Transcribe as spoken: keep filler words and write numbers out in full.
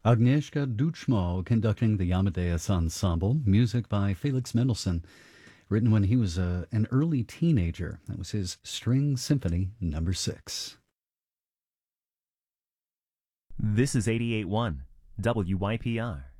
Agnieszka Duchmo conducting the Amadeus Ensemble, music by Felix Mendelssohn, written when he was a, an early teenager. That was his String Symphony number six. This is eighty-eight point one W Y P R.